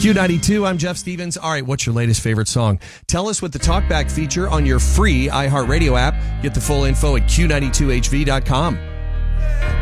Q92, I'm Jeff Stevens. All right, what's your latest favorite song? Tell us with the TalkBack feature on your free iHeartRadio app. Get the full info at Q92HV.com.